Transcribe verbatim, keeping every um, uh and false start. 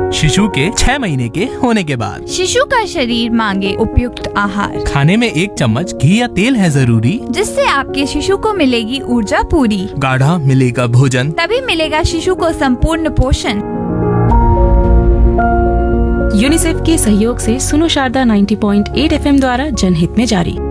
शिशु के छह महीने के होने के बाद। शिशु का शरीर मांगे उपयुक्त आहार। खाने में एक चम्मच घी या तेल है जरूरी, जिससे आपके शिशु को मिलेगी ऊर्जा पूरी। गाढ़ा मिलेगा भोजन, तभी मिलेगा शिशु को संपूर्ण पोषण। यूनिसेफ के सहयोग से सुनो शारदा नब्बे पॉइंट आठ एफ एम द्वारा जनहित में जारी।